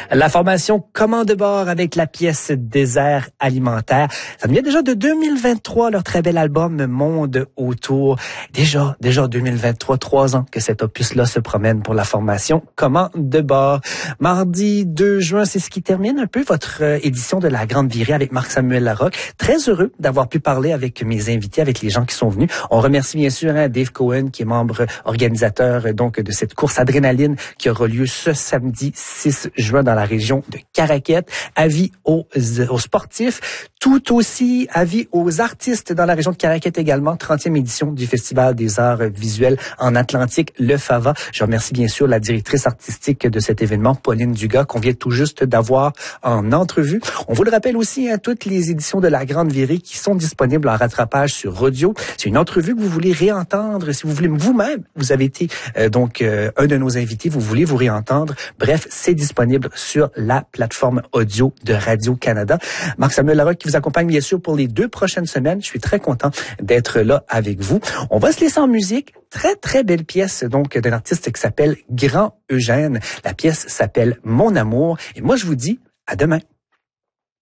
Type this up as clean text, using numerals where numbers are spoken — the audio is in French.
La formation Commande de bord avec la pièce Désert alimentaire. Ça vient déjà de 2023, leur très bel album Monde autour. Déjà 2023, 3 ans que cet opus-là se promène pour la formation Commande de bord. Mardi 2 juin, c'est ce qui termine un peu votre édition de la Grande Virée avec Marc-Samuel Larocque. Très heureux d'avoir pu parler avec mes invités, avec les gens qui sont venus. On remercie bien sûr Dave Cohen, qui est membre organisateur donc de cette course Adrénaline qui aura lieu ce samedi 6 juin dans la région de Caraquette. Avis aux sportifs, tout aussi avis aux artistes dans la région de Caraquette également. 30e édition du Festival des arts visuels en Atlantique, le FAVA. Je remercie bien sûr la directrice artistique de cet événement, Pauline Dugas, qu'on vient tout juste d'avoir en entrevue. On vous le rappelle aussi, toutes les éditions de la Grande Virée qui sont disponibles en rattrapage sur Audio. C'est une entrevue que vous voulez réentendre, si vous voulez vous-même, vous avez été un de nos invités, vous voulez vous réentendre. Bref, c'est disponible sur la plateforme audio de Radio-Canada. Marc-Samuel Larocque qui vous accompagne bien sûr pour les 2 prochaines semaines. Je suis très content d'être là avec vous. On va se laisser en musique. Très, très belle pièce donc d'un artiste qui s'appelle Grand Eugène. La pièce s'appelle Mon amour. Et moi, je vous dis à demain.